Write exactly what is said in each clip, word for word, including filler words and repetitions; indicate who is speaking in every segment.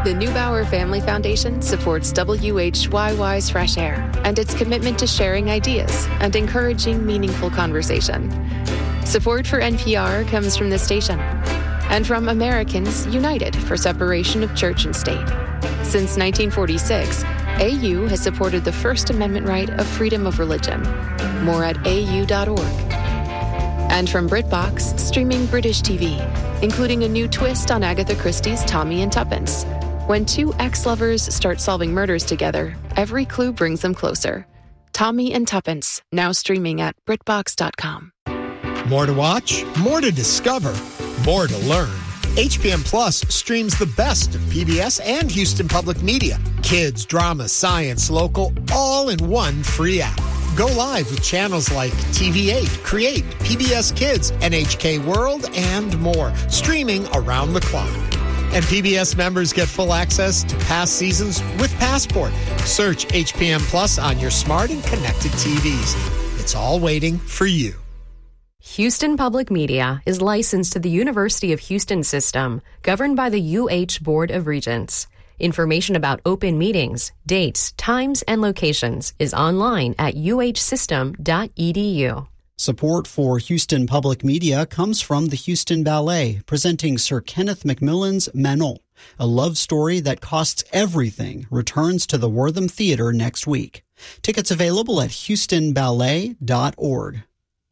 Speaker 1: The Neubauer Family Foundation supports W H Y Y's Fresh Air and its commitment to sharing ideas and encouraging meaningful conversation. Support for N P R comes from this station and from Americans United for Separation of Church and State. Since nineteen forty-six, A U has supported the First Amendment right of freedom of religion. More at A U dot org. And from BritBox, streaming British T V, including a new twist on Agatha Christie's Tommy and Tuppence. When two ex-lovers start solving murders together, every clue brings them closer. Tommy and Tuppence, now streaming at Brit Box dot com.
Speaker 2: More to watch, more to discover, more to learn. H P M Plus streams the best of P B S and Houston Public Media. Kids, drama, science, local, all in one free app. Go live with channels like T V eight, Create, P B S Kids, N H K World, and more, streaming around the clock. And P B S members get full access to past seasons with Passport. Search H P M Plus on your smart and connected T Vs. It's all waiting for you.
Speaker 3: Houston Public Media is licensed to the University of Houston system, governed by the U H Board of Regents. Information about open meetings, dates, times, and locations is online at u h system dot e d u.
Speaker 4: Support for Houston Public Media comes from the Houston Ballet, presenting Sir Kenneth Macmillan's Manon. A love story that costs everything returns to the Wortham Theater next week. Tickets available at houston ballet dot org.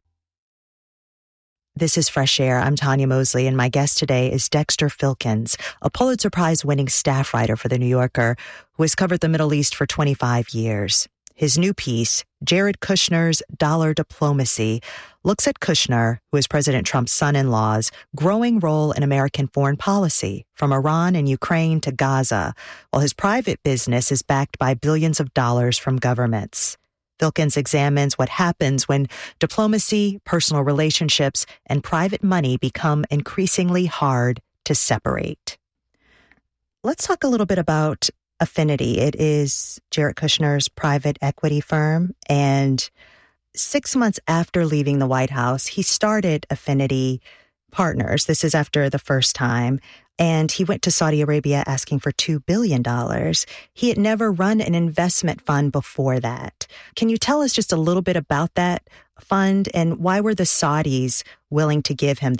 Speaker 5: This is Fresh Air. I'm Tanya Mosley, and my guest today is Dexter Filkins, a Pulitzer Prize-winning staff writer for The New Yorker, who has covered the Middle East for twenty-five years. His new piece, Jared Kushner's Dollar Diplomacy, looks at Kushner, who is President Trump's son-in-law's, growing role in American foreign policy, from Iran and Ukraine to Gaza, while his private business is backed by billions of dollars from governments. Filkins examines what happens when diplomacy, personal relationships, and private money become increasingly hard to separate. Let's talk a little bit about Affinity. It is Jared Kushner's private equity firm, and six months after leaving the White House, he started Affinity Partners. This is after the first time. And he went to Saudi Arabia asking for two billion dollars. He had never run an investment fund before that. Can you tell us just a little bit about that fund and why were the Saudis willing to give him